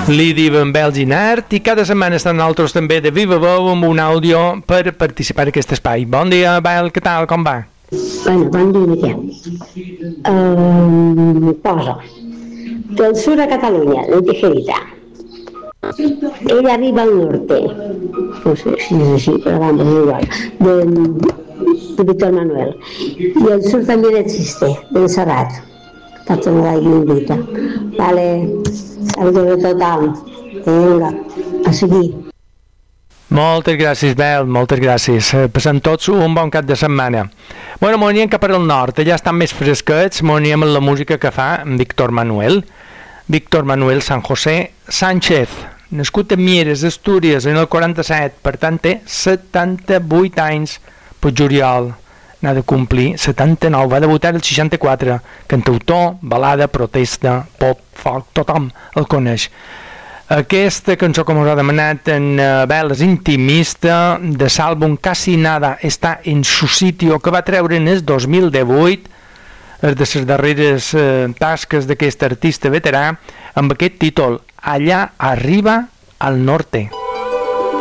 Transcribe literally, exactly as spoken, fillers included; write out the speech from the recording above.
Li diuen Belginart i cada setmana estan altres també de viva veu amb un àudio per participar en aquest espai. Bon dia, Bel, què tal, com va? Bueno, bon dia, Miquel. Um, posa. Del sur a Catalunya, de Tijerita. Ella arriba al norte. No sé si és així, però vamos, és igual. De, de Víctor Manuel. Y el sur también existe, de Serrat. Tanto no hay invita. Vale, saludos de total. Vinga, a seguir. Moltes gràcies, Bel, moltes gràcies. Passem tots un bon cap de setmana. Bueno, m'ho anem cap al nord, allà estan més fresquets, m'ho anem amb la música que fa Víctor Manuel. Víctor Manuel San José Sánchez, nascut a Mieres, Astúries, en el quaranta-set, per tant té setanta-vuit anys, per juliol n'ha de complir setanta-nou, va debutar el seixanta-quatre, cantautor, balada, protesta, pop, folk, tothom el coneix. Aquesta cançó, com us ha demanat en uh, Bel, és intimista, de l'àlbum Casi Nada está en su sitio, que va treure en el dos mil divuit, és de les darreres uh, tasques d'aquest artista veterà, amb aquest títol, Allá arriba al norte.